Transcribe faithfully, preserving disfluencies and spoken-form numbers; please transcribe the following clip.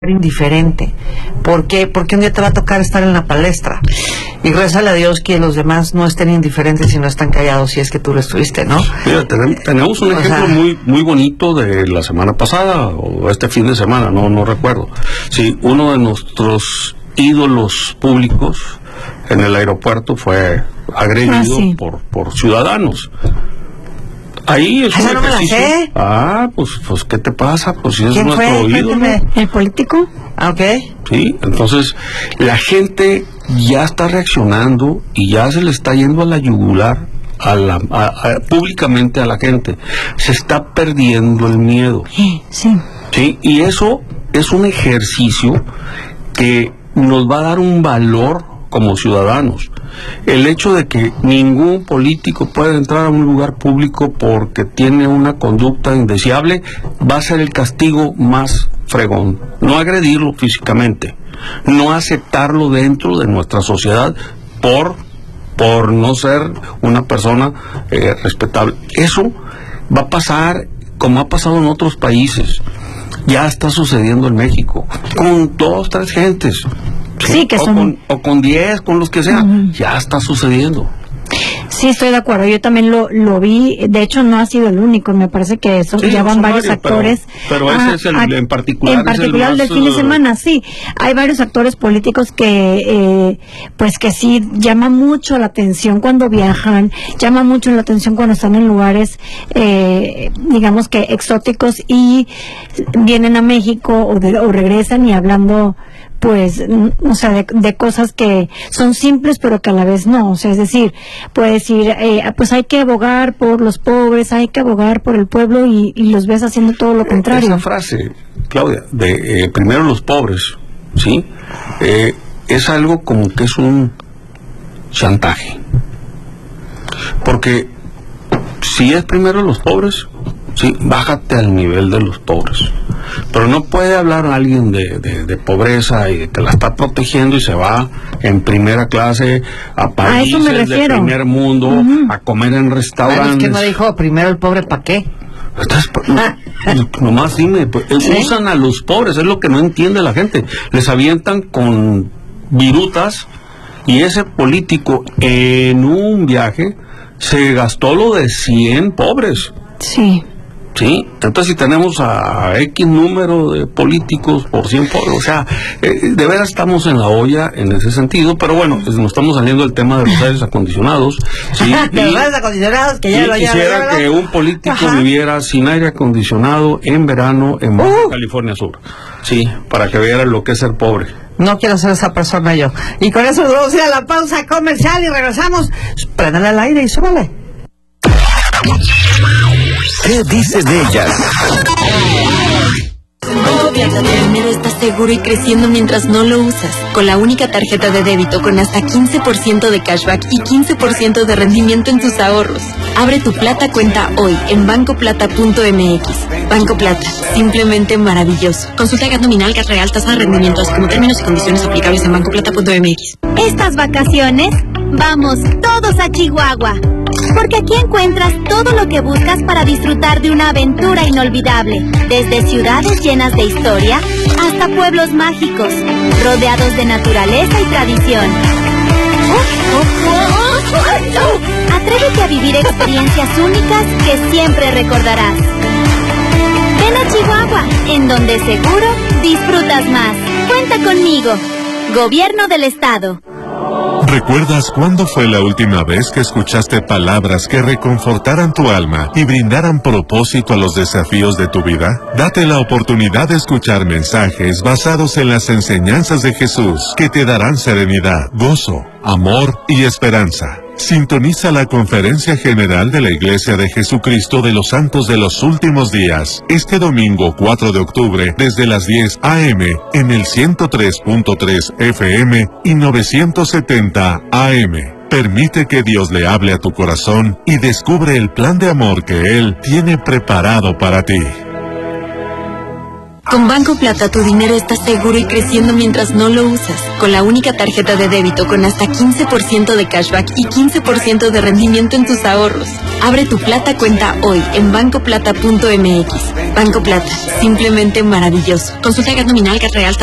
indiferente. ¿Por qué? Porque un día te va a tocar estar en la palestra. Y rézale a Dios que los demás no estén indiferentes y no están callados si es que tú lo estuviste, ¿no? Mira, ten, tenemos un o ejemplo sea, muy muy bonito de la semana pasada, o este fin de semana, no no recuerdo. Sí, uno de nuestros ídolos públicos en el aeropuerto fue agredido ah, sí. por, por ciudadanos. Ahí es ¿Esa un no me la ejercicio. sé? Ah, pues, pues, ¿qué te pasa? Pues si es ¿Quién nuestro fue? ídolo. Cuéntame. ¿El político? Ah, ok. Sí, entonces la gente ya está reaccionando y ya se le está yendo a la yugular a la, a, a, públicamente a la gente. Se está perdiendo el miedo. Sí, sí. Sí, y eso es un ejercicio que nos va a dar un valor como ciudadanos. El hecho de que ningún político puede entrar a un lugar público porque tiene una conducta indeseable va a ser el castigo más fregón. No agredirlo físicamente, no aceptarlo dentro de nuestra sociedad por, por no ser una persona eh, respetable. Eso va a pasar como ha pasado en otros países. Ya está sucediendo en México, con dos, tres gentes. Sí, sí, que o son... Con, o con diez, con los que sea, uh-huh. Ya está sucediendo. Sí, estoy de acuerdo. Yo también lo, lo vi. De hecho, no ha sido el único. Me parece que eso, sí, ya van varios varios, actores. Pero, pero ese es el a, en particular. En particular el del más, fin de semana, sí. Hay varios actores políticos que, eh, pues que sí, llama mucho la atención cuando viajan, llama mucho la atención cuando están en lugares, eh, digamos que exóticos y vienen a México o, de, o regresan y hablando, pues, o sea, de, de cosas que son simples pero que a la vez no, o sea, es decir, puede decir, eh, pues hay que abogar por los pobres, hay que abogar por el pueblo y, y los ves haciendo todo lo contrario. Esa frase, Claudia, de eh, primero los pobres, ¿sí? Eh, es algo como que es un chantaje, porque si es primero los pobres, sí, bájate al nivel de los pobres. Pero no puede hablar alguien de, de, de pobreza y de que la está protegiendo y se va en primera clase a países a de primer mundo, uh-huh. a comer en restaurantes. Bueno, es que no dijo primero el pobre, ¿para qué? Entonces, no, nomás dime, pues, ¿sí? Usan a los pobres, es lo que no entiende la gente. Les avientan con virutas y ese político en un viaje se gastó lo de cien pobres. Sí. Sí, entonces si tenemos a X número de políticos por cien pobres, o sea, eh, de veras estamos en la olla en ese sentido, pero bueno, pues nos estamos saliendo del tema de los aires acondicionados. ¿Sí? De los aires acondicionados, que ya y lo ya quisiera lo que un político Ajá. viviera sin aire acondicionado en verano en Baja uh. California Sur, sí, para que viera lo que es ser pobre. No quiero ser esa persona yo. Y con eso nos vamos a ir a la pausa comercial y regresamos. Préndale al aire y súbale. ¿Qué dicen ellas? Tu dinero está seguro y creciendo mientras no lo usas. Con la única tarjeta de débito con hasta quince por ciento de cashback y quince por ciento de rendimiento en tus ahorros. Abre tu Plata cuenta hoy en banco plata punto m x. Banco Plata, simplemente maravilloso. Consulta gat nominal, gat real, tasa de rendimientos como términos y condiciones aplicables en banco plata punto m x. Estas vacaciones, vamos todos a Chihuahua. Porque aquí encuentras todo lo que buscas para disfrutar de una aventura inolvidable. Desde ciudades llenas de historia hasta pueblos mágicos, rodeados de naturaleza y tradición. Atrévete a vivir experiencias únicas que siempre recordarás. Ven a Chihuahua, en donde seguro disfrutas más. Cuenta conmigo. Gobierno del Estado. ¿Recuerdas cuándo fue la última vez que escuchaste palabras que reconfortaran tu alma y brindaran propósito a los desafíos de tu vida? Date la oportunidad de escuchar mensajes basados en las enseñanzas de Jesús que te darán serenidad, gozo, amor y esperanza. Sintoniza la Conferencia General de la Iglesia de Jesucristo de los Santos de los Últimos Días, este domingo cuatro de octubre, desde las diez a eme, en el ciento tres punto tres efe eme y novecientos setenta a eme. Permite que Dios le hable a tu corazón y descubre el plan de amor que Él tiene preparado para ti. Con Banco Plata tu dinero está seguro y creciendo mientras no lo usas. Con la única tarjeta de débito con hasta quince por ciento de cashback y quince por ciento de rendimiento en tus ahorros. Abre tu Plata cuenta hoy en banco plata punto m x. Banco Plata, simplemente maravilloso. Consulta Gat Nominal, Gat Real,